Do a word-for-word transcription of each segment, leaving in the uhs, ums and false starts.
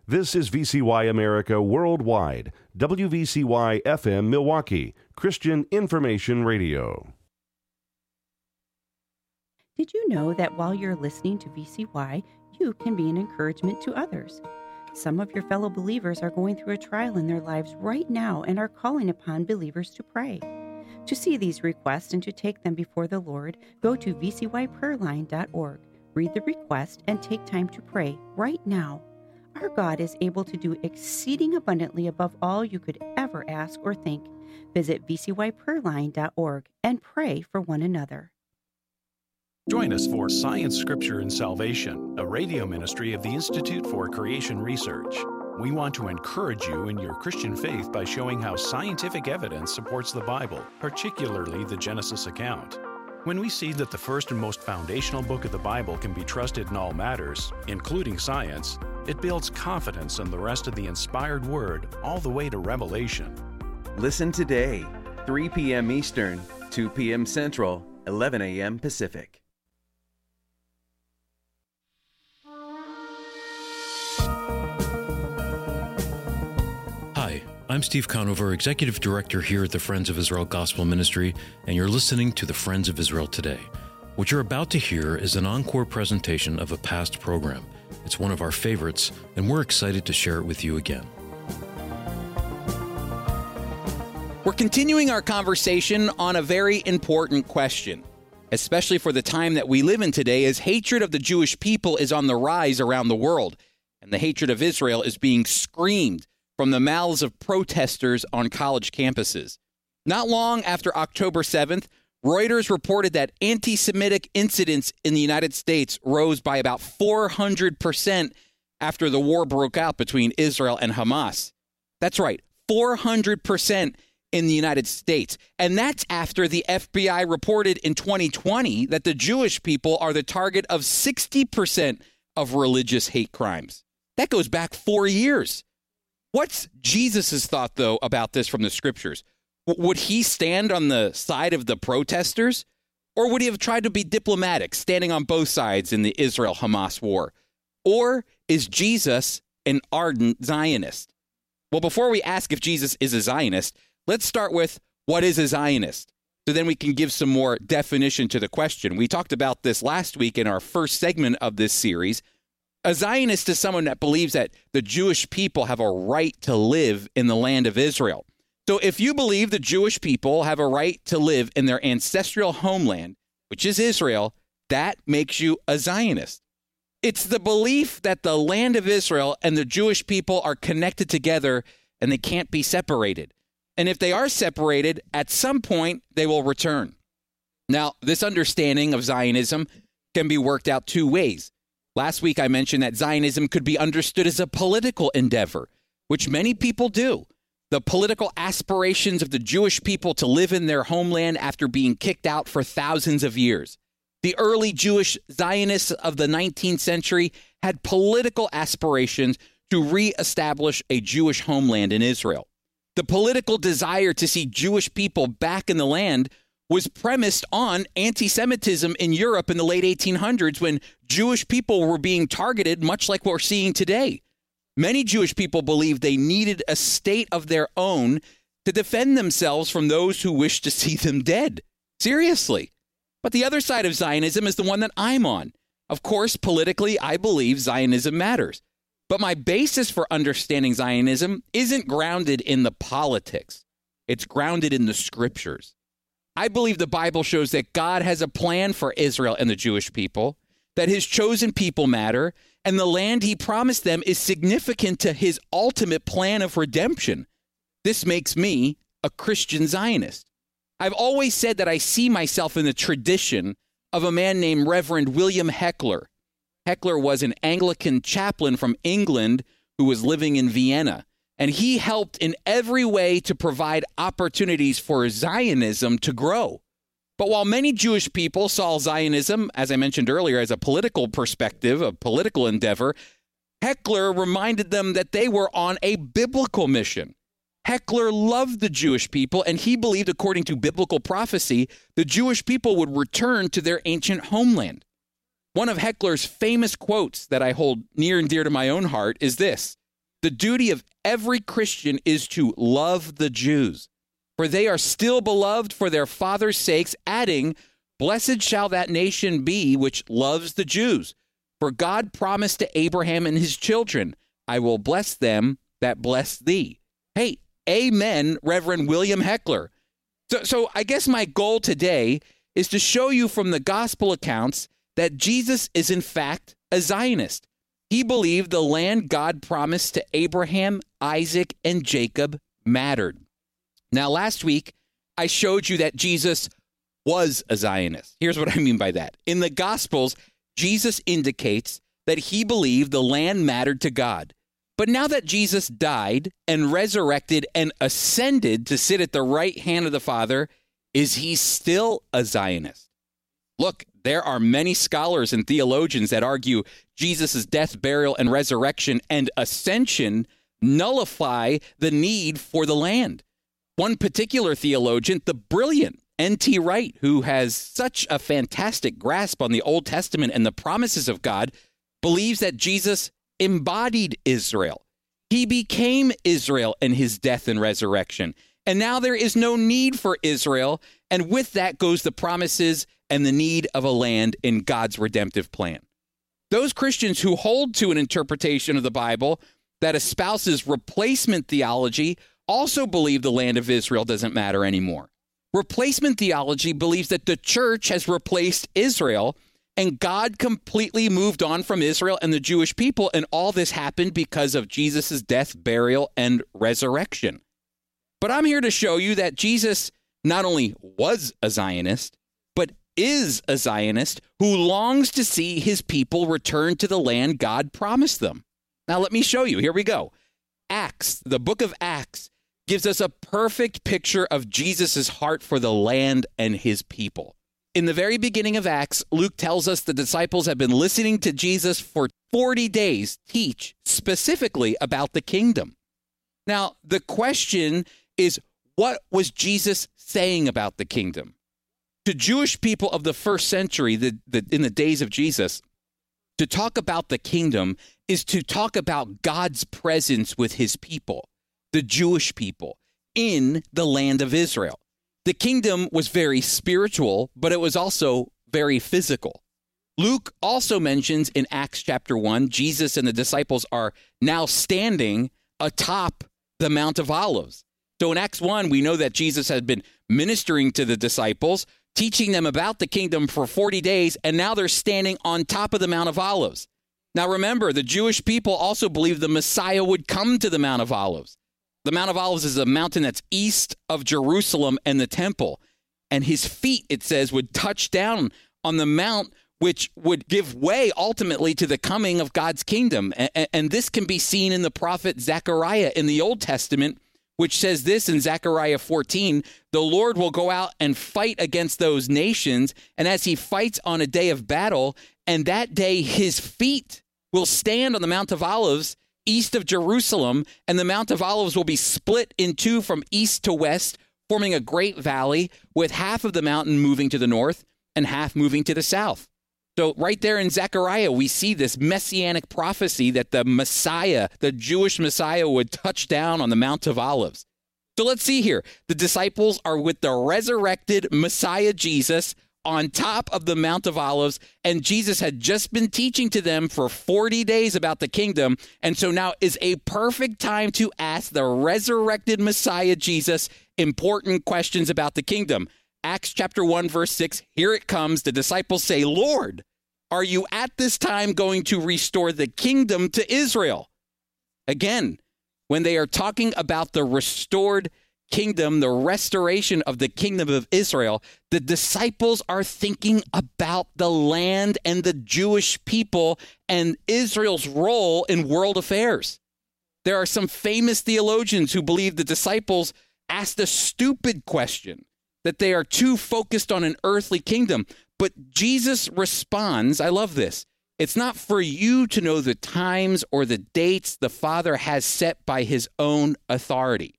This is V C Y America Worldwide, W V C Y F M Milwaukee, Christian Information Radio. Did you know that while you're listening to V C Y, you can be an encouragement to others? Some of your fellow believers are going through a trial in their lives right now and are calling upon believers to pray. To see these requests and to take them before the Lord, go to v c y prayer line dot org. Read the request and take time to pray right now. Our God is able to do exceeding abundantly above all you could ever ask or think. Visit v c y prayer line dot org and pray for one another. Join us for Science, Scripture, and Salvation, a radio ministry of the Institute for Creation Research. We want to encourage you in your Christian faith by showing how scientific evidence supports the Bible, particularly the Genesis account. When we see that the first and most foundational book of the Bible can be trusted in all matters, including science, it builds confidence in the rest of the inspired Word all the way to Revelation. Listen today, three p.m. Eastern, two p.m. Central, eleven a.m. Pacific. Hi, I'm Steve Conover, Executive Director here at the Friends of Israel Gospel Ministry, and you're listening to the Friends of Israel Today. What you're about to hear is an encore presentation of a past program. It's one of our favorites, and we're excited to share it with you again. We're continuing our conversation on a very important question, especially for the time that we live in today, as hatred of the Jewish people is on the rise around the world, and the hatred of Israel is being screamed from the mouths of protesters on college campuses. Not long after October seventh, Reuters reported that anti-Semitic incidents in the United States rose by about four hundred percent after the war broke out between Israel and Hamas. That's right, four hundred percent in the United States. And that's after the F B I reported in twenty twenty that the Jewish people are the target of sixty percent of religious hate crimes. That goes back four years. What's Jesus' thought, though, about this from the scriptures? W- would he stand on the side of the protesters? Or would he have tried to be diplomatic, standing on both sides in the Israel-Hamas war? Or is Jesus an ardent Zionist? Well, before we ask if Jesus is a Zionist, let's start with what is a Zionist? So then we can give some more definition to the question. We talked about this last week in our first segment of this series. A Zionist is someone that believes that the Jewish people have a right to live in the land of Israel. So if you believe the Jewish people have a right to live in their ancestral homeland, which is Israel, that makes you a Zionist. It's the belief that the land of Israel and the Jewish people are connected together and they can't be separated. And if they are separated, at some point they will return. Now, this understanding of Zionism can be worked out two ways. Last week, I mentioned that Zionism could be understood as a political endeavor, which many people do. The political aspirations of the Jewish people to live in their homeland after being kicked out for thousands of years. The early Jewish Zionists of the nineteenth century had political aspirations to reestablish a Jewish homeland in Israel. The political desire to see Jewish people back in the land was premised on anti-Semitism in Europe in the late eighteen hundreds when Jewish people were being targeted, much like what we're seeing today. Many Jewish people believed they needed a state of their own to defend themselves from those who wished to see them dead. Seriously. But the other side of Zionism is the one that I'm on. Of course, politically, I believe Zionism matters. But my basis for understanding Zionism isn't grounded in the politics. It's grounded in the scriptures. I believe the Bible shows that God has a plan for Israel and the Jewish people, that his chosen people matter, and the land he promised them is significant to his ultimate plan of redemption. This makes me a Christian Zionist. I've always said that I see myself in the tradition of a man named Reverend William Heckler. Heckler was an Anglican chaplain from England who was living in Vienna. And he helped in every way to provide opportunities for Zionism to grow. But while many Jewish people saw Zionism, as I mentioned earlier, as a political perspective, a political endeavor, Heckler reminded them that they were on a biblical mission. Heckler loved the Jewish people, and he believed, according to biblical prophecy, the Jewish people would return to their ancient homeland. One of Heckler's famous quotes that I hold near and dear to my own heart is this: The duty of every Christian is to love the Jews, for they are still beloved for their fathers' sakes, adding, blessed shall that nation be which loves the Jews. For God promised to Abraham and his children, I will bless them that bless thee. Hey, amen, Reverend William Heckler. So, so I guess my goal today is to show you from the gospel accounts that Jesus is in fact a Zionist. He believed the land God promised to Abraham, Isaac, and Jacob mattered. Now, last week, I showed you that Jesus was a Zionist. Here's what I mean by that. In the Gospels, Jesus indicates that he believed the land mattered to God. But now that Jesus died and resurrected and ascended to sit at the right hand of the Father, is he still a Zionist? Look, there are many scholars and theologians that argue Jesus' death, burial, and resurrection and ascension nullify the need for the land. One particular theologian, the brilliant N T Wright, who has such a fantastic grasp on the Old Testament and the promises of God, believes that Jesus embodied Israel. He became Israel in his death and resurrection. And now there is no need for Israel. And with that goes the promises and the need of a land in God's redemptive plan. Those Christians who hold to an interpretation of the Bible that espouses replacement theology also believe the land of Israel doesn't matter anymore. Replacement theology believes that the church has replaced Israel and God completely moved on from Israel and the Jewish people, and all this happened because of Jesus' death, burial, and resurrection. But I'm here to show you that Jesus not only was a Zionist, but is a Zionist who longs to see his people return to the land God promised them. Now let me show you. Here we go. Acts, the book of Acts, gives us a perfect picture of Jesus' heart for the land and his people. In the very beginning of Acts, Luke tells us the disciples have been listening to Jesus for forty days teach specifically about the kingdom. Now, the question is, what was Jesus saying about the kingdom? To Jewish people of the first century, the, the, in the days of Jesus, to talk about the kingdom is to talk about God's presence with his people, the Jewish people, in the land of Israel. The kingdom was very spiritual, but it was also very physical. Luke also mentions in Acts chapter one, Jesus and the disciples are now standing atop the Mount of Olives. So in Acts one, we know that Jesus had been ministering to the disciples, teaching them about the kingdom for forty days, and now they're standing on top of the Mount of Olives. Now remember, the Jewish people also believed the Messiah would come to the Mount of Olives. The Mount of Olives is a mountain that's east of Jerusalem and the temple. And his feet, it says, would touch down on the mount, which would give way ultimately to the coming of God's kingdom. And, and this can be seen in the prophet Zechariah in the Old Testament, which says this in Zechariah fourteen, the Lord will go out and fight against those nations. And as he fights on a day of battle, and that day his feet will stand on the Mount of Olives east of Jerusalem, and the Mount of Olives will be split in two from east to west, forming a great valley with half of the mountain moving to the north and half moving to the south. So right there in Zechariah, we see this messianic prophecy that the Messiah, the Jewish Messiah, would touch down on the Mount of Olives. So let's see here. The disciples are with the resurrected Messiah Jesus on top of the Mount of Olives, and Jesus had just been teaching to them for forty days about the kingdom, and so now is a perfect time to ask the resurrected Messiah Jesus important questions about the kingdom. Acts chapter one, verse six, here it comes. The disciples say, Lord, are you at this time going to restore the kingdom to Israel? Again, when they are talking about the restored kingdom, the restoration of the kingdom of Israel, the disciples are thinking about the land and the Jewish people and Israel's role in world affairs. There are some famous theologians who believe the disciples asked a stupid question, that they are too focused on an earthly kingdom. But Jesus responds, I love this, it's not for you to know the times or the dates the Father has set by his own authority.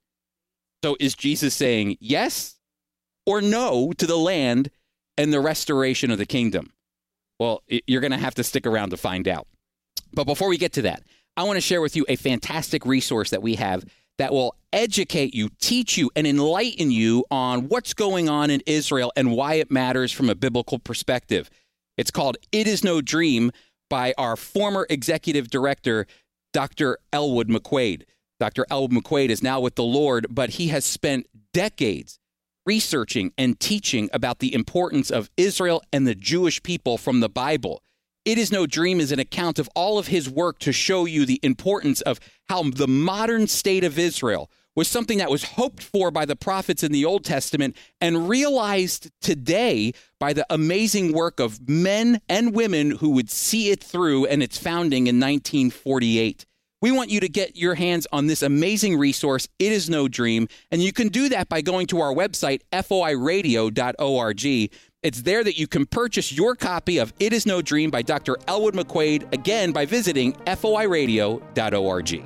So is Jesus saying yes or no to the land and the restoration of the kingdom? Well, you're going to have to stick around to find out. But before we get to that, I want to share with you a fantastic resource that we have that will educate you, teach you, and enlighten you on what's going on in Israel and why it matters from a biblical perspective. It's called It Is No Dream by our former executive director, Doctor Elwood McQuaid. Doctor Elwood McQuaid is now with the Lord, but he has spent decades researching and teaching about the importance of Israel and the Jewish people from the Bible. It Is No Dream is an account of all of his work to show you the importance of how the modern state of Israel was something that was hoped for by the prophets in the Old Testament and realized today by the amazing work of men and women who would see it through and its founding in nineteen forty-eight. We want you to get your hands on this amazing resource, It Is No Dream, and you can do that by going to our website, F O I radio dot org. It's there that you can purchase your copy of It Is No Dream by Doctor Elwood McQuaid, again, by visiting F O I radio dot org.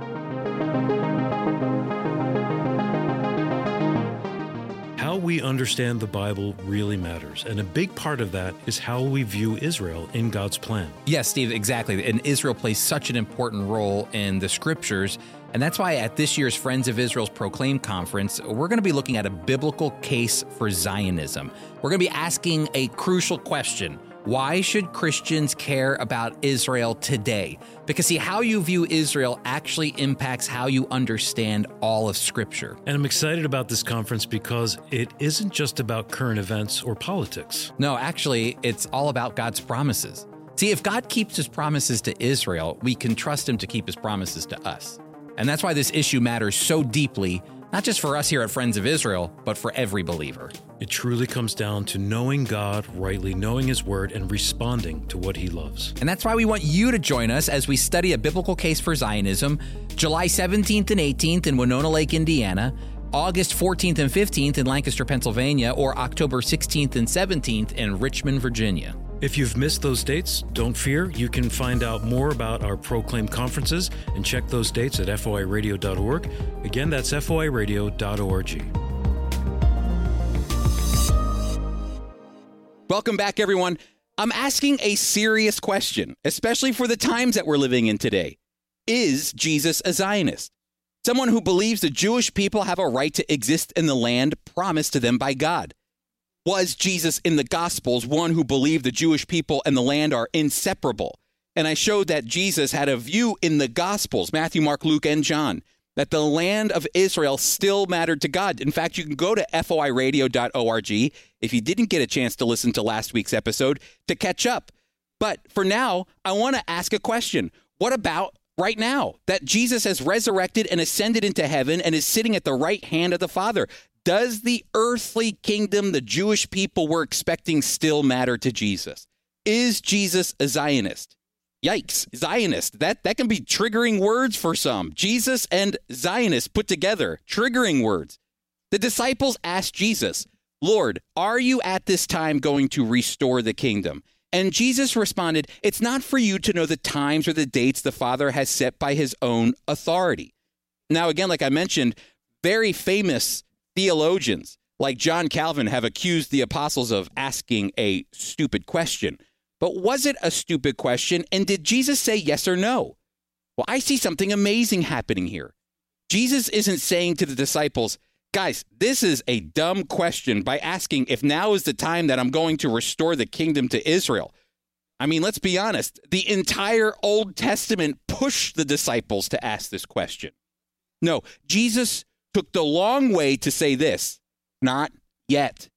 How we understand the Bible really matters, and a big part of that is how we view Israel in God's plan. Yes, Steve, exactly. And Israel plays such an important role in the scriptures. And that's why at this year's Friends of Israel's Proclaim Conference, we're going to be looking at a biblical case for Zionism. We're going to be asking a crucial question. Why should Christians care about Israel today? Because, see, how you view Israel actually impacts how you understand all of Scripture. And I'm excited about this conference because it isn't just about current events or politics. No, actually, it's all about God's promises. See, if God keeps his promises to Israel, we can trust him to keep his promises to us. And that's why this issue matters so deeply, not just for us here at Friends of Israel, but for every believer. It truly comes down to knowing God rightly, knowing his word, and responding to what he loves. And that's why we want you to join us as we study a biblical case for Zionism, July seventeenth and eighteenth in Winona Lake, Indiana, August fourteenth and fifteenth in Lancaster, Pennsylvania, or October sixteenth and seventeenth in Richmond, Virginia. If you've missed those dates, don't fear. You can find out more about our Proclaim conferences and check those dates at F O I radio dot org. Again, that's F O I radio dot org. Welcome back, everyone. I'm asking a serious question, especially for the times that we're living in today. Is Jesus a Zionist? Someone who believes the Jewish people have a right to exist in the land promised to them by God. Was Jesus in the Gospels one who believed the Jewish people and the land are inseparable? And I showed that Jesus had a view in the Gospels, Matthew, Mark, Luke, and John, that the land of Israel still mattered to God. In fact, you can go to F O I radio dot org if you didn't get a chance to listen to last week's episode to catch up. But for now, I want to ask a question. What about right now that Jesus has resurrected and ascended into heaven and is sitting at the right hand of the Father? Does the earthly kingdom the Jewish people were expecting still matter to Jesus? Is Jesus a Zionist? Yikes, Zionist. That, that can be triggering words for some. Jesus and Zionist put together, triggering words. The disciples asked Jesus, Lord, are you at this time going to restore the kingdom? And Jesus responded, it's not for you to know the times or the dates the Father has set by his own authority. Now, again, like I mentioned, very famous theologians like John Calvin have accused the apostles of asking a stupid question. But was it a stupid question? And did Jesus say yes or no? Well, I see something amazing happening here. Jesus isn't saying to the disciples, guys, this is a dumb question by asking if now is the time that I'm going to restore the kingdom to Israel. I mean, let's be honest. The entire Old Testament pushed the disciples to ask this question. No, Jesus took the long way to say this, not yet.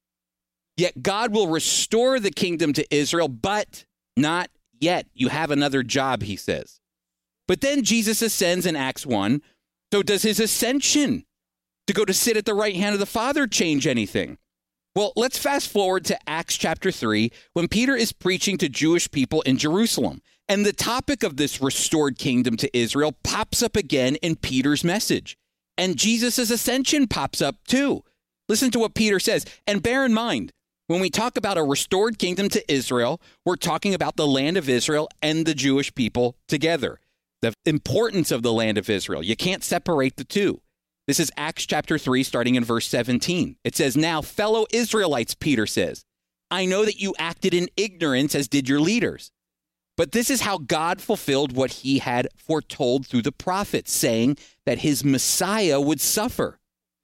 Yet God will restore the kingdom to Israel, but not yet. You have another job, he says. But then Jesus ascends in Acts one. So does his ascension to go to sit at the right hand of the Father change anything? Well, let's fast forward to Acts chapter three, when Peter is preaching to Jewish people in Jerusalem. And the topic of this restored kingdom to Israel pops up again in Peter's message. And Jesus' ascension pops up too. Listen to what Peter says. And bear in mind, when we talk about a restored kingdom to Israel, we're talking about the land of Israel and the Jewish people together. The importance of the land of Israel. You can't separate the two. This is Acts chapter three, starting in verse seventeen. It says, now, fellow Israelites, Peter says, I know that you acted in ignorance as did your leaders. But this is how God fulfilled what he had foretold through the prophets, saying that his Messiah would suffer.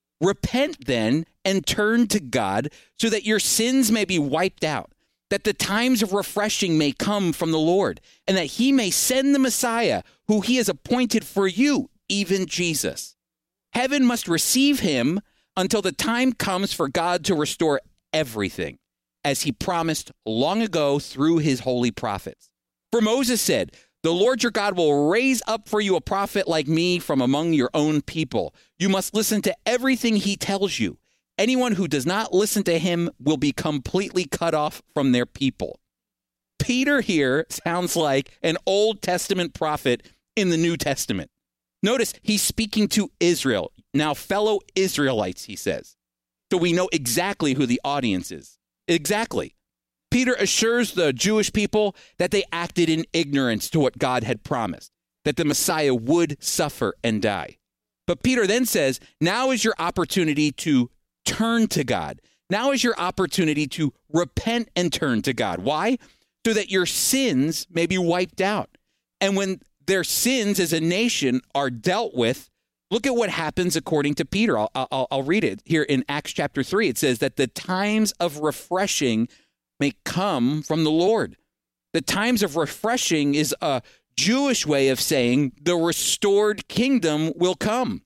Repent then and turn to God so that your sins may be wiped out, that the times of refreshing may come from the Lord, and that he may send the Messiah who he has appointed for you, even Jesus. Heaven must receive him until the time comes for God to restore everything, as he promised long ago through his holy prophets. For Moses said, the Lord your God will raise up for you a prophet like me from among your own people. You must listen to everything he tells you. Anyone who does not listen to him will be completely cut off from their people. Peter here sounds like an Old Testament prophet in the New Testament. Notice he's speaking to Israel, now fellow Israelites, he says. So we know exactly who the audience is. Exactly. Peter assures the Jewish people that they acted in ignorance to what God had promised, that the Messiah would suffer and die. But Peter then says, now is your opportunity to turn to God. Now is your opportunity to repent and turn to God. Why? So that your sins may be wiped out. And when their sins as a nation are dealt with, look at what happens according to Peter. I'll, I'll, I'll read it here in Acts chapter three. It says that the times of refreshing may come from the Lord. The times of refreshing is a Jewish way of saying the restored kingdom will come.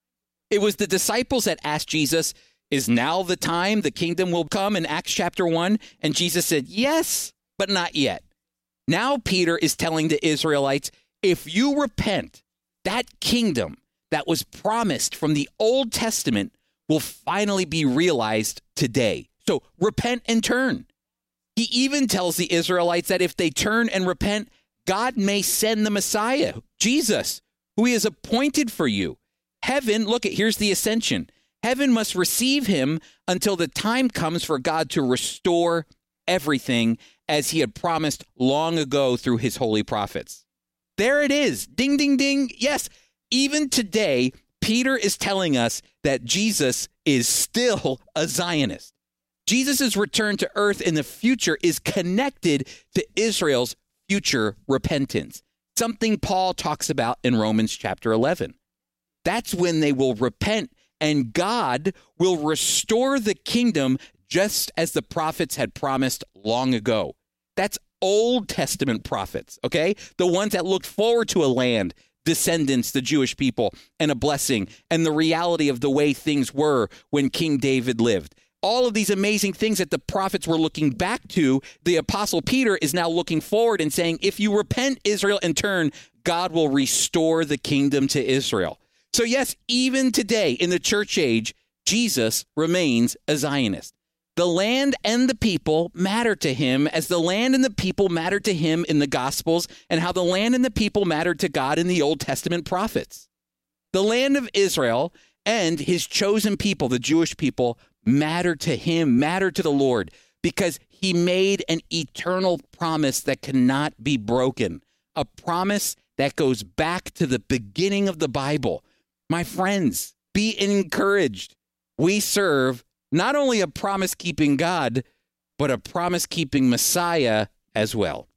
It was the disciples that asked Jesus, is now the time the kingdom will come in Acts chapter one? And Jesus said, yes, but not yet. Now Peter is telling the Israelites, if you repent, that kingdom that was promised from the Old Testament will finally be realized today. So repent and turn. He even tells the Israelites that if they turn and repent, God may send the Messiah, Jesus, who he has appointed for you. Heaven, look at, here's the ascension. Heaven must receive him until the time comes for God to restore everything as he had promised long ago through his holy prophets. There it is. Ding, ding, ding. Yes, even today, Peter is telling us that Jesus is still a Zionist. Jesus' return to earth in the future is connected to Israel's future repentance, something Paul talks about in Romans chapter eleven. That's when they will repent and God will restore the kingdom just as the prophets had promised long ago. That's Old Testament prophets, okay? The ones that looked forward to a land, descendants, the Jewish people, and a blessing, and the reality of the way things were when King David lived. All of these amazing things that the prophets were looking back to, the Apostle Peter is now looking forward and saying, if you repent, Israel, and turn, God will restore the kingdom to Israel. So yes, even today in the church age, Jesus remains a Zionist. The land and the people matter to him as the land and the people mattered to him in the Gospels and how the land and the people mattered to God in the Old Testament prophets. The land of Israel and his chosen people, the Jewish people, matter to him, matter to the Lord, because he made an eternal promise that cannot be broken, a promise that goes back to the beginning of the Bible. My friends, be encouraged. We serve not only a promise-keeping God, but a promise-keeping Messiah as well.